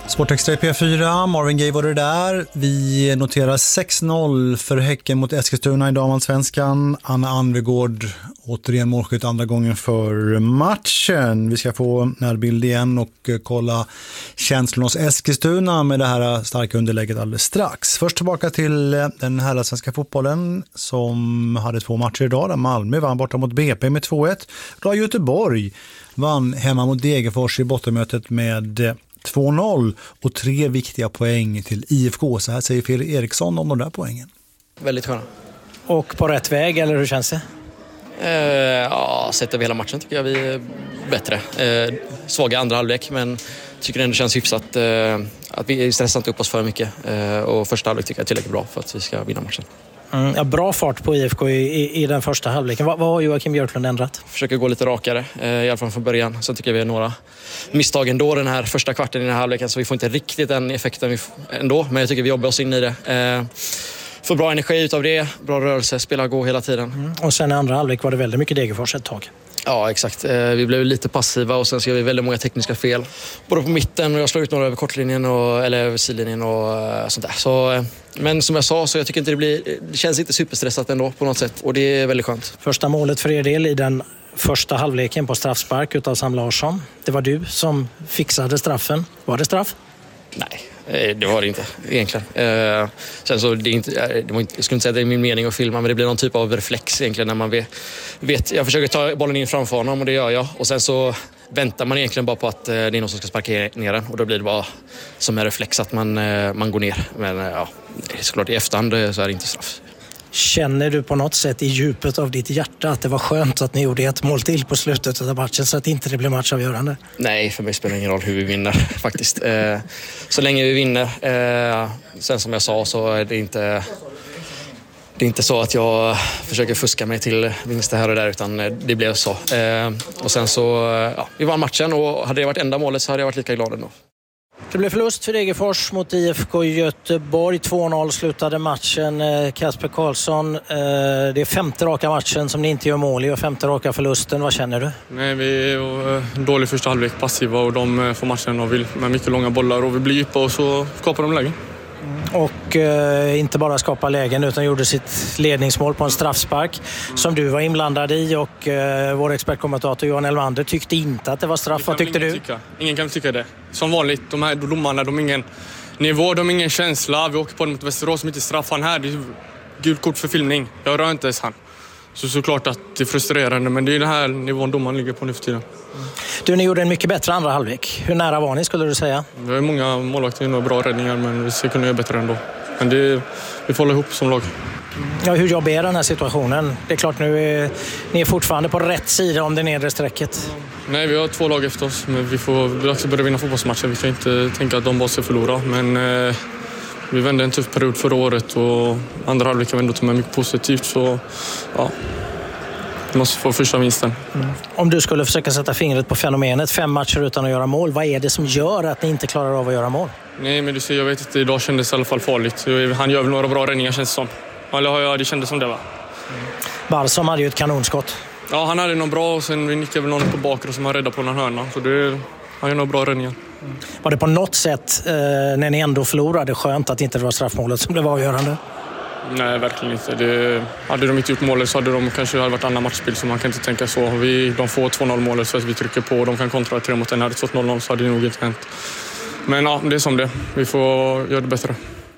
Sportextra P4, Marvin Gaye var det där. Vi noterar 6-0 för Häcken mot Eskilstuna i damallsvenskan. Anna Anvegård återigen målskytt andra gången för matchen. Vi ska få närbild igen och kolla känslorna hos Eskilstuna med det här starka underlägget alldeles strax. Först tillbaka till den här svenska fotbollen som hade 2 matcher idag. Där Malmö vann borta mot BP med 2-1. Då Göteborg vann hemma mot Degerfors i bottenmötet med 2-0 och 3 viktiga poäng till IFK. Så här säger Fredrik Eriksson om de där poängen. Väldigt sköna. Och på rätt väg, eller hur känns det? Ja, sett över hela matchen tycker jag vi är bättre. Svaga andra halvlek, men tycker det ändå känns hyfsat att vi stressar inte upp oss för mycket. Och första halvlek tycker jag är tillräckligt bra för att vi ska vinna matchen. Ja, bra fart på IFK i den första halvleken. Vad har Joakim Björklund ändrat? Försöker gå lite rakare, i alla fall från början. Sen tycker jag vi har några misstag ändå den här första kvarten i den här halvleken. Så vi får inte riktigt den effekten ändå. Men jag tycker vi jobbar oss in i det. Får bra energi utav det, bra rörelse, spela gå hela tiden. Och sen i andra halvlek var det väldigt mycket Degerfors ett tag. Ja, exakt. Vi blev lite passiva och sen så gör vi väldigt många tekniska fel. Både på mitten och jag slår ut några över kortlinjen eller över sidlinjen och sånt där. Så, men som jag sa, så jag tycker inte det känns inte superstressat ändå på något sätt. Och det är väldigt skönt. Första målet för er del i den första halvleken på straffspark utav Sam Larsson. Det var du som fixade straffen. Var det straff? Nej, det var det inte egentligen. Sen så jag skulle inte säga att det är min mening att filma, men det blir någon typ av reflex egentligen när man vet. Jag försöker ta bollen in framför honom och det gör jag. Och sen så väntar man egentligen bara på att det är någon som ska sparka ner den. Och då blir det bara som en reflex att man går ner. Men ja, såklart i efterhand så är det inte straff. Känner du på något sätt i djupet av ditt hjärta att det var skönt att ni gjorde ett mål till på slutet av matchen så att inte det blev matchavgörande? Nej, för mig spelar det ingen roll hur vi vinner faktiskt. Så länge vi vinner. Sen som jag sa så är det inte så att jag försöker fuska mig till vinster här och där, utan det blev så. Och sen så, vi vann matchen och hade det varit enda målet så hade jag varit lika glad ändå. Det blev förlust för Degerfors mot IFK Göteborg. 2-0 slutade matchen. Kasper Karlsson, det är 5:e raka matchen som ni inte gör mål i och 5:e raka förlusten. Vad känner du? Nej, vi är dålig första halvlek, passiva och de får matchen och vill med mycket långa bollar och vi blir djupa och så skapar de lägen. Och inte bara skapa lägen utan gjorde sitt ledningsmål på en straffspark som du var inblandad i och vår expertkommentator Johan Elvander tyckte inte att det var straff. Vad tyckte du? Ingen kan tycka det. Som vanligt, de här domarna, de har ingen nivå, de har ingen känsla. Vi åker på den mot Västerås som inte straffar här. Det är gult kort för filmning. Jag rör inte ens han. Såklart att det är frustrerande, men det är den här nivån domaren ligger på nu för tiden. Du, ni gjorde en mycket bättre andra halvlek. Hur nära var ni, skulle du säga? Vi har många målvakter och bra räddningar, men vi ska kunna göra bättre ändå. Men vi får hålla ihop som lag. Ja, hur jobbar är den här situationen? Det är klart nu ni är fortfarande på rätt sida om det nedre strecket. Nej, vi har 2 lag efter oss, men vi får också börja vinna fotbollsmatcher. Vi kan inte tänka att de bara ska förlora, men vi vände en tuff period förra året och andra halvlek kan vi ändå ta med mycket positivt, så ja. Vi måste få första vinsten. Om du skulle försöka sätta fingret på fenomenet 5 matcher utan att göra mål, vad är det som gör att ni inte klarar av att göra mål? Nej, men du ser, jag vet inte, idag kändes det i alla fall farligt. Han gör väl några bra räddningar, känns det som. Eller det kändes som det, va? Balsam hade ju ett kanonskott. Ja, han hade någon bra och sen vi nickade väl någon på bakre som han räddade på någon hörna. Så han gör några bra räddningar. Var det på något sätt, när ni ändå förlorade, skönt att inte det var straffmålet som blev avgörande? Nej, verkligen inte. Hade de inte gjort målet så hade de kanske varit andra matchspel, så man kan inte tänka så. De får 2-0 målet så att vi trycker på och de kan kontra 3 mot 1. Hade 2-0 så hade det nog inte hänt. Men ja, det är som det. Vi får göra det bättre.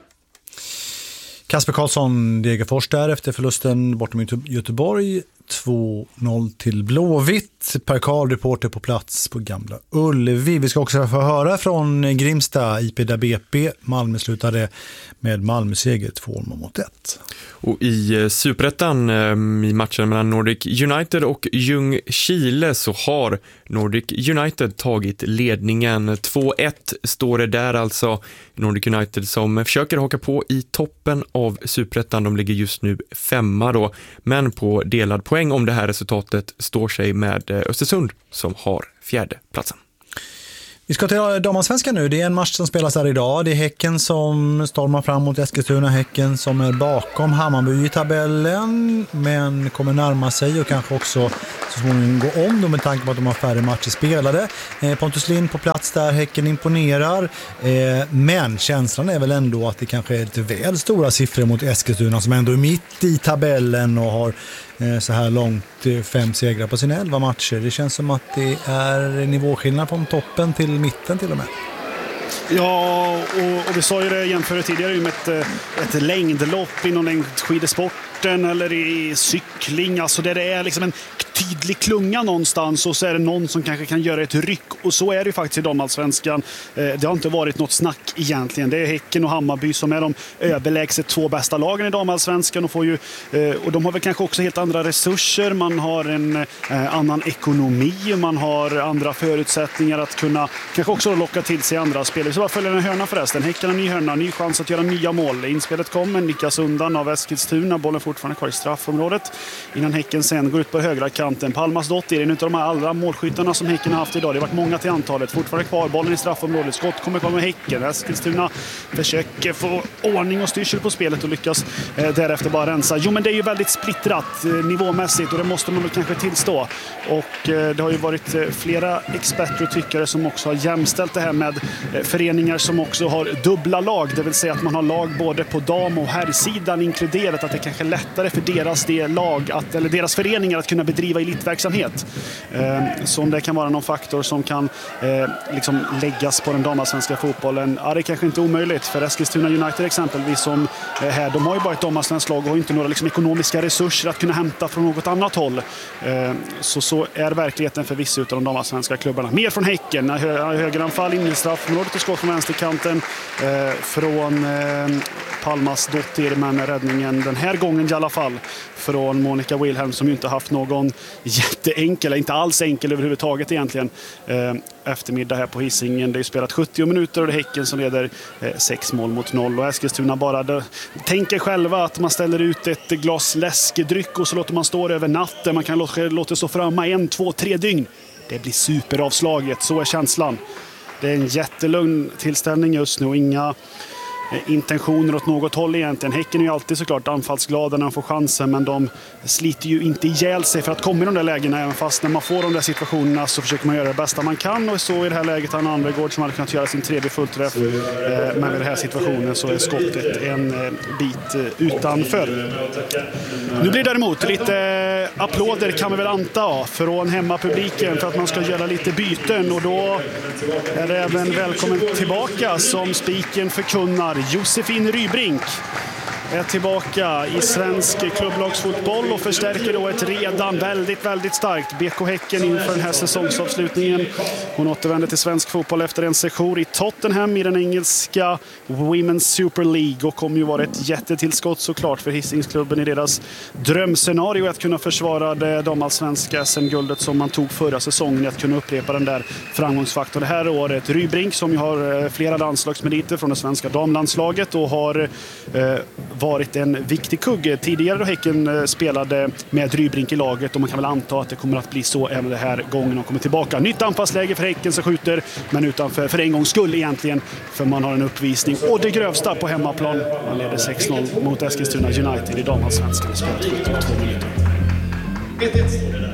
Kasper Karlsson, Degerfors där efter förlusten bortom Göteborg. 2-0 till Blåvitt. Per Karl, reporter på plats på Gamla Ullevi. Vi ska också få höra från Grimsta, IP där BP. Malmö slutade med Malmö-seger 2-1. Och i Superettan i matchen mellan Nordic United och Ljungskile så har Nordic United tagit ledningen. 2-1 står det där alltså. Nordic United som försöker haka på i toppen av Superettan. De ligger just nu 5:a då, men på delad poäng om det här resultatet står sig med Östersund som har 4:e platsen. Vi ska till damallsvenskan nu. Det är en match som spelas här idag. Det är Häcken som stormar fram mot Eskilstuna. Häcken som är bakom Hammarby i tabellen, men kommer närma sig och kanske också så småningom gå om då med tanke på att de har färre matcher spelade. Pontus Lind på plats där, Häcken imponerar. Men känslan är väl ändå att det kanske är lite väl stora siffror mot Eskilstuna som ändå är mitt i tabellen och har så här långt 5 segrar på sina 11 matcher. Det känns som att det är nivåskillnad från toppen till mitten till och med. Ja, och vi sa ju det jämförde tidigare med ett längdlopp inom längdskidesporten eller i cykling. Alltså där det är liksom en tydlig klunga någonstans och så är det någon som kanske kan göra ett ryck. Och så är det ju faktiskt i damallsvenskan. Det har inte varit något snack egentligen. Det är Häcken och Hammarby som är de överlägset 2 bästa lagen i damallsvenskan och de har väl kanske också helt andra resurser. Man har en annan ekonomi, man har andra förutsättningar att kunna kanske också locka till sig andra spelare. Så bara följer en hörna förresten. Häcken har ny hörna, ny chans att göra nya mål. Inspelet kommer, nickas undan av Eskilstuna. Bollen fortfarande kvar i straffområdet. Innan Häcken sen går ut på högra kanten. Palmas Dottir är en av de här allra målskyttarna som Häcken har haft idag. Det har varit många till antalet. Fortfarande kvar, bollen i straffområdet. Skott kommer kvar med Häcken. Eskilstuna försöker få ordning och styrsel på spelet och lyckas därefter bara rensa. Jo, men det är ju väldigt splittrat nivåmässigt och det måste man väl kanske tillstå. Och det har ju varit flera experter och tyckare som också har jämställt det här med föreningar som också har dubbla lag, det vill säga att man har lag både på dam- och herrsidan inkluderat, att det kanske är lättare för deras föreningar att kunna bedriva elitverksamhet. Så om det kan vara någon faktor som kan liksom läggas på den damallsvenska fotbollen, det är kanske inte omöjligt. För Eskilstuna United exempelvis som här, de har ju bara ett damallsvenskt lag och har inte några liksom ekonomiska resurser att kunna hämta från något annat håll. Så är verkligheten för vissa av de damallsvenska klubbarna. Mer från Häcken, högeranfall in i straffområdet och skott från vänsterkanten från Palmas Dottir, men räddningen den här gången i alla fall från Monica Wilhelm som ju inte haft någon jätteenkel, inte alls enkel överhuvudtaget egentligen, eftermiddag här på Hisingen. Det är ju spelat 70 minuter och det är Häcken som leder 6-0 och Eskilstuna bara tänker själva att man ställer ut ett glas läskedryck och så låter man stå över natten. Man kan låta stå framma 1, 2, 3 dygn. Det blir superavslaget, så är känslan. Det är en jättelugn tillställning just nu och inga intentioner åt något håll egentligen. Häcken är ju alltid såklart anfallsglada när de får chansen, men de sliter ju inte ihjäl sig för att komma i de där lägena, även fast när man får de där situationerna så försöker man göra det bästa man kan, och så i det här läget Anna Anvegård som hade kunnat göra sin 3:e fullträff, men i den här situationen så är skottet en bit utanför. Nu blir det däremot lite applåder kan vi väl anta från hemmapubliken för att man ska göra lite byten, och då är det även välkommen tillbaka som spiken förkunnar. Josefin Rybrink är tillbaka i svensk klubblagsfotboll och förstärker då ett redan väldigt starkt BK Häcken inför den här säsongsavslutningen. Hon återvänder till svensk fotboll efter en sejour i Tottenham i den engelska Women's Super League och kommer ju vara ett jättetillskott såklart för Hisingsklubben i deras drömscenario att kunna försvara det damallsvenska SM-guldet som man tog förra säsongen, att kunna upprepa den där framgångsfaktorn det här året. Rybrink som ju har flera landslagsmeriter från det svenska damlandslaget och har varit en viktig kugg tidigare då Häcken spelade med Rybrink i laget, och man kan väl anta att det kommer att bli så även den här gången de kommer tillbaka. Nytt anfallsläge för Häcken som skjuter, men utanför för en gångs skull egentligen, för man har en uppvisning och det grövsta på hemmaplan. Man leder 6-0 mot Eskilstuna United i damallsvenskan och spelat 72 minuter.